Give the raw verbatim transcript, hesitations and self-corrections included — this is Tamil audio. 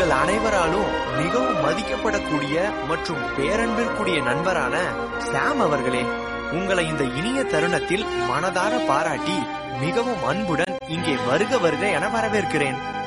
உங்கள் அனைவராலும் மிகவும் மதிக்கப்படக்கூடிய மற்றும் பேரன்பிற்குரிய நண்பரான சாம் அவர்களே, உங்களை இந்த இனிய தருணத்தில் மனதார பாராட்டி மிகவும் அன்புடன் இங்கே வருக வருக என வரவேற்கிறேன்.